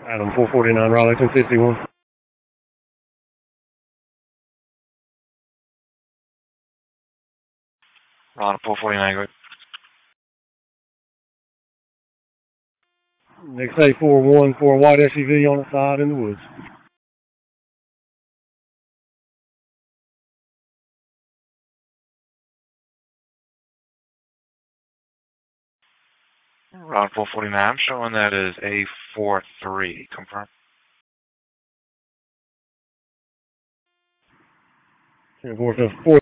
Adam 449, Raleigh 1051. Ron 449, good. Next 841 for a white SUV on its side in the woods. Ron 449, I'm showing that is A43. Confirm. 10-4,